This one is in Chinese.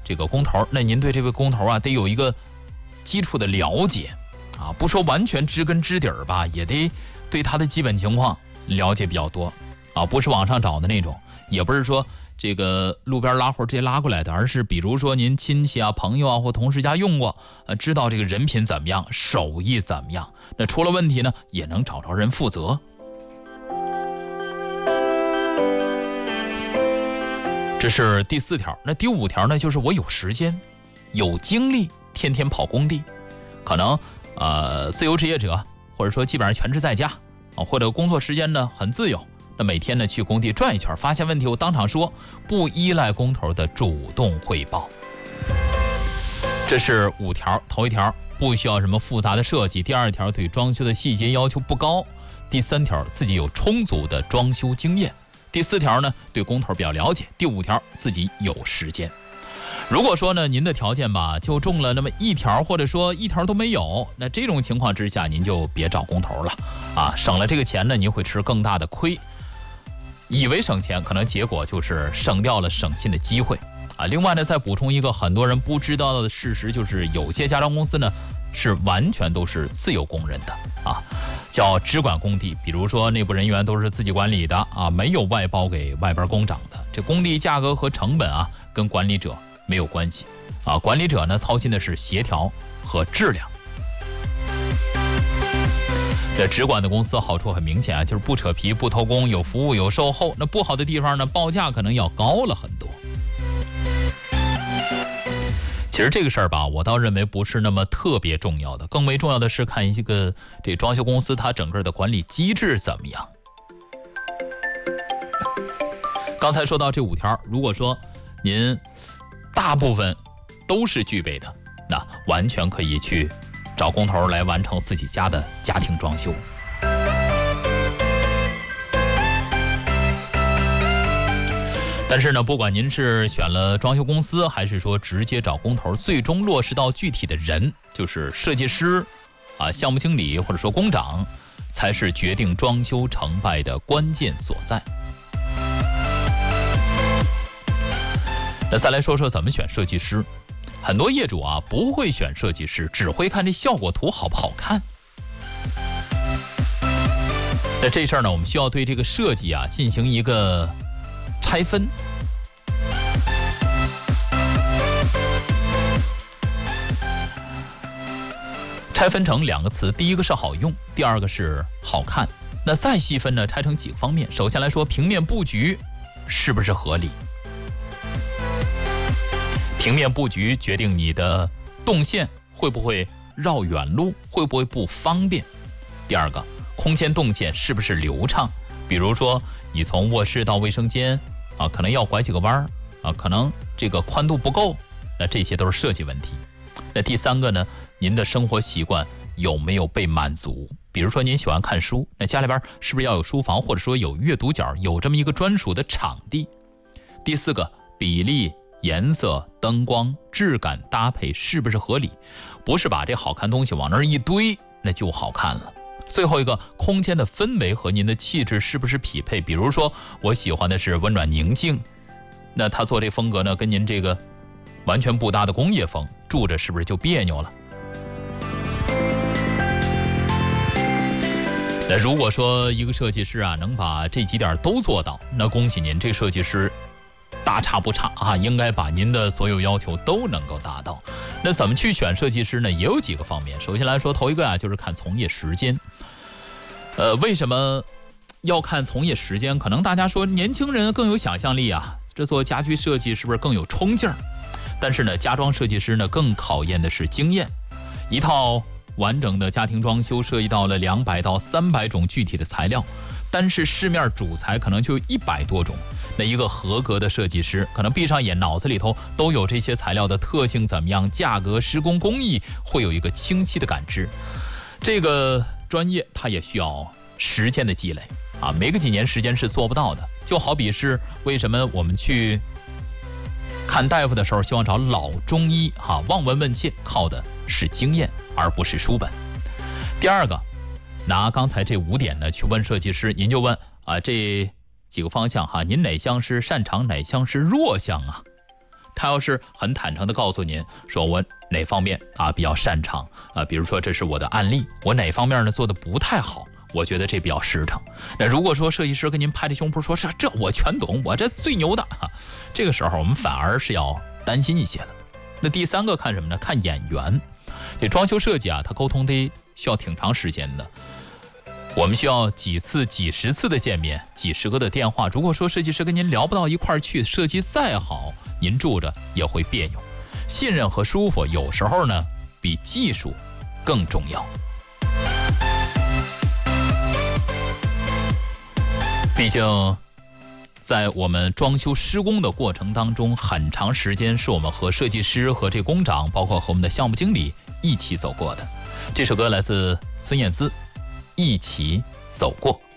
这个工头，那您对这位工头啊得有一个基础的了解啊，不说完全知根知底儿吧，也得对他的基本情况了解比较多啊，不是网上找的那种，也不是说这个路边拉活直接拉过来的，而是比如说您亲戚啊、朋友啊或同事家用过，知道这个人品怎么样，手艺怎么样，那出了问题呢，也能找着人负责。这是第4条。那第5条呢，就是我有时间、有精力，天天跑工地，可能自由职业者，或者说基本上全职在家啊，或者工作时间呢很自由。那每天呢去工地转一圈，发现问题我当场说，不依赖工头的主动汇报。这是5条。头1条不需要什么复杂的设计，第2条对装修的细节要求不高，第3条自己有充足的装修经验，第4条呢对工头比较了解，第5条自己有时间。如果说呢您的条件吧就中了那么1条，或者说1条都没有，那这种情况之下您就别找工头了啊，省了这个钱呢您会吃更大的亏。以为省钱，可能结果就是省掉了省心的机会啊。另外呢，再补充一个很多人不知道的事实，就是有些家装公司呢是完全都是自有工人的啊，叫直管工地。比如说内部人员都是自己管理的啊，没有外包给外边工长的。这工地价格和成本啊，跟管理者没有关系啊。管理者呢操心的是协调和质量。这直管的公司好处很明显啊，就是不扯皮、不偷工，有服务、有售后。那不好的地方呢，报价可能要高了很多。其实这个事儿吧，我倒认为不是那么特别重要的，更为重要的是看一个这装修公司它整个的管理机制怎么样。刚才说到这5条，如果说您大部分都是具备的，那完全可以去找工头来完成自己家的家庭装修。但是呢，不管您是选了装修公司，还是说直接找工头，最终落实到具体的人，就是设计师啊、项目经理或者说工长，才是决定装修成败的关键所在。那再来说说怎么选设计师。很多业主啊不会选设计师，只会看这效果图好不好看。那这事儿呢，我们需要对这个设计啊进行一个拆分。拆分成2个词，第一个是好用，第2个是好看。那再细分呢，拆成几个方面。首先来说，平面布局是不是合理？平面布局决定你的动线会不会绕远路，会不会不方便。第2个，空间动线是不是流畅？比如说你从卧室到卫生间啊，可能要拐几个弯啊，可能这个宽度不够，那这些都是设计问题。那第3个呢，您的生活习惯有没有被满足？比如说您喜欢看书，那家里边是不是要有书房，或者说有阅读角，有这么一个专属的场地？第4个，比例、颜色、灯光、质感搭配是不是合理？不是把这好看东西往那儿一堆，那就好看了。最后一个，空间的氛围和您的气质是不是匹配？比如说我喜欢的是温暖宁静，那他做这风格呢跟您这个完全不搭的工业风，住着是不是就别扭了？那如果说一个设计师啊能把这几点都做到，那恭喜您，这设计师大差不差啊，应该把您的所有要求都能够达到。那怎么去选设计师呢？也有几个方面。首先来说，头一个啊就是看从业时间。为什么要看从业时间？可能大家说年轻人更有想象力啊，这做家居设计是不是更有冲劲儿？但是呢，家装设计师呢更考验的是经验。一套完整的家庭装修涉及到了200到300种具体的材料，单是市面主材可能就100多种。那一个合格的设计师可能闭上眼，脑子里头都有这些材料的特性怎么样，价格、施工工艺，会有一个清晰的感知。这个专业它也需要时间的积累啊，没个几年时间是做不到的。就好比是为什么我们去看大夫的时候希望找老中医啊，望闻问切靠的是经验而不是书本。第2个，拿刚才这5点呢去问设计师，您就问啊，这几个方向哈，您哪项是擅长，哪项是弱项啊？ 他要是很坦诚的告诉您，说我哪方面比较擅长比如说这是我的案例，我哪方面呢做的不太好，我觉得这比较实诚。那如果说设计师跟您拍着胸脯说这我全懂，我这最牛的这个时候我们反而是要担心一些了。那第3个看什么呢？看眼缘。这装修设计它沟通得需要挺长时间的，我们需要几次几十次的见面，几十个的电话。如果说设计师跟您聊不到一块儿去，设计再好您住着也会别扭。信任和舒服有时候呢比技术更重要。毕竟在我们装修施工的过程当中，很长时间是我们和设计师和这工长包括和我们的项目经理一起走过的。这首歌来自孙燕姿，一起走过。